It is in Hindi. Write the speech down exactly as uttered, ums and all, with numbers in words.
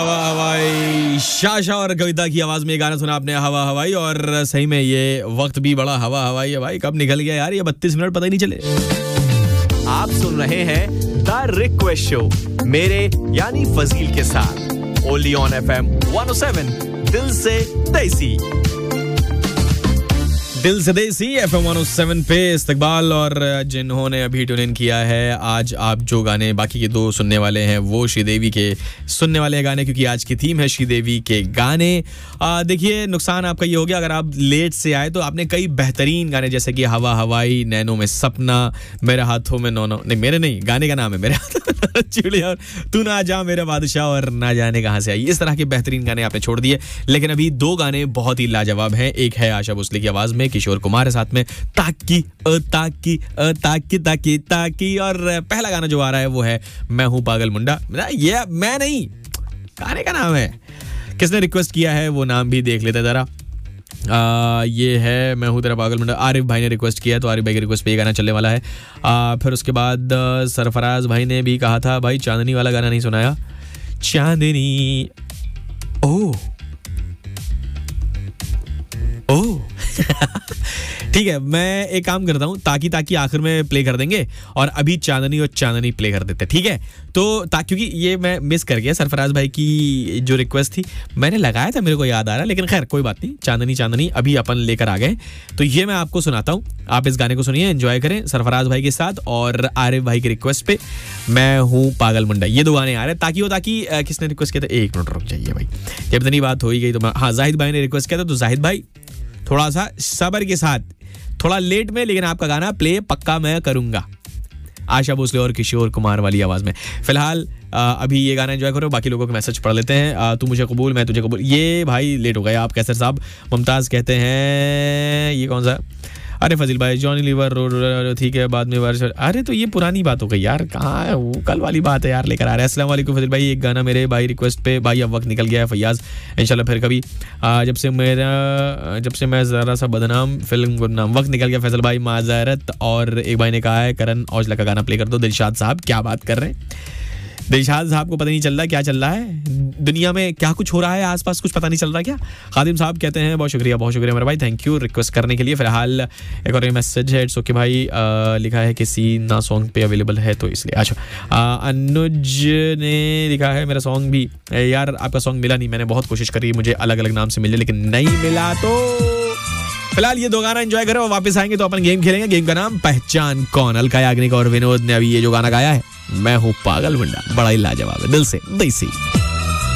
हवा हवाई शाशा और कविता की आवाज में गाना सुना आपने हवा हवाई। और सही में ये वक्त भी बड़ा हवा हवाई है भाई, कब निकल गया यार ये बत्तीस मिनट पता ही नहीं चले। आप सुन रहे हैं द रिक्वेस्ट शो मेरे यानी फजील के साथ only on FM one O seven दिल से देसी। दिल से देसी एफएम वन ओ सेवन पे इस्तकबाल। और जिन्होंने अभी ट्यून इन किया है, आज आप जो गाने बाकी के दो सुनने वाले हैं वो श्रीदेवी के सुनने वाले हैं गाने, क्योंकि आज की थीम है श्रीदेवी के गाने। देखिए नुकसान आपका ये हो गया, अगर आप लेट से आए तो आपने कई बेहतरीन गाने जैसे कि हवा हवाई, नैनों में सपना, मेरे हाथों में नौ नौ नहीं मेरे नहीं गाने का नाम है मेरे हाथ चिड़िया, तू ना जा मेरा बादशाह और ना जाने कहां से आई, इस तरह के बेहतरीन गाने आपने छोड़ दिए। लेकिन अभी दो गाने बहुत ही लाजवाब हैं। एक है आशा भोसले की आवाज में किशोर कुमार है साथ में ताकी अ ताकी अ ताकी ताकी ताकी। और पहला गाना जो आ रहा है वो है मैं हूं पागल मुंडा। ये मैं नहीं, गाने का नाम है, किसने रिक्वेस्ट किया है वो नाम भी देख लेते जरा। आ, ये है मैं हूं तेरा पागल मुंडा, आरिफ भाई ने रिक्वेस्ट किया है, तो आरिफ भाई की रिक्वेस्ट पे ये गाना चलने वाला है। आ, फिर उसके बाद सरफराज भाई ने भी कहा था भाई चांदनी वाला गाना नहीं सुनाया। चांदनी ओ ओ ठीक है, मैं एक काम करता हूँ, ताकि ताकि आखिर में प्ले कर देंगे और अभी चांदनी और चांदनी प्ले कर देते, ठीक है। तो ताकि क्योंकि ये मैं मिस कर गया, सरफराज भाई की जो रिक्वेस्ट थी मैंने लगाया था, मेरे को याद आ रहा है, लेकिन खैर कोई बात नहीं, चांदनी चांदनी अभी अपन लेकर आ गए। तो ये मैं आपको सुनाता हूँ, आप इस गाने को सुनिए, एंजॉय करें सरफराज भाई के साथ और आरिफ भाई की रिक्वेस्ट पे मैं हूँ पागल मुंडा। ये दो गाने आ रहे हैं। ताकि हो ताकि किसने रिक्वेस्ट किया था, एक मिनट रुक जाइए भाई, जब इतनी बात हो ही गई तो हाँ जाहिद भाई ने रिक्वेस्ट किया था, तो जाहिद भाई थोड़ा सा सब्र के साथ, थोड़ा लेट में, लेकिन आपका गाना प्ले पक्का मैं करूंगा आशा भोसले और किशोर कुमार वाली आवाज में। फिलहाल अभी ये गाना एंजॉय करो, बाकी लोगों के मैसेज पढ़ लेते हैं। तू मुझे कबूल मैं तुझे कबूल, ये भाई लेट हो गया आप कैसर साहब। मुमताज कहते हैं ये कौन सा, अरे फजील भाई जॉनी लीवर रोड, ठीक है बाद में वर्ष, अरे तो ये पुरानी बात हो गई यार, कहाँ है वो, कल वाली बात है यार, लेकर आ रहे हैं। अस्सलाम वालेकुम फजील भाई, एक गाना मेरे भाई रिक्वेस्ट पे, भाई अब वक्त निकल गया है फैयाज, इंशाल्लाह फिर कभी, आ, जब से मेरा जब से मैं जरा सा बदनाम फिल्म गुमनाम, वक्त निकल गया फैसल भाई माजरत। और एक भाई ने कहा है करण औजला का गाना प्ले कर दो। दिलशाद साहब क्या बात कर रहे हैं, दिलशाद साहब को पता नहीं चल रहा क्या चल रहा है दुनिया में, क्या कुछ हो रहा है आसपास, कुछ पता नहीं चल रहा क्या। खादिम साहब कहते हैं बहुत शुक्रिया बहुत शुक्रिया मेरे भाई, थैंक यू रिक्वेस्ट करने के लिए। फिलहाल एक और मैसेज है, इट्स ओके भाई, आ, लिखा है कि सीना सॉन्ग पे अवेलेबल है तो इसलिए। अच्छा अनुज ने लिखा है मेरा सॉन्ग भी, यार आपका सॉन्ग मिला नहीं, मैंने बहुत कोशिश करी मुझे अलग अलग नाम से मिले लेकिन नहीं मिला। तो फिलहाल ये दो गाना एंजॉय करो, वापस आएंगे तो अपन गेम खेलेंगे। गेम का नाम पहचान कौन, अलका याग्निक और विनोद ने अभी ये जो गाना गाया है मैं हूँ पागल मुंडा, बड़ा ही लाजवाब है, दिल से देसी।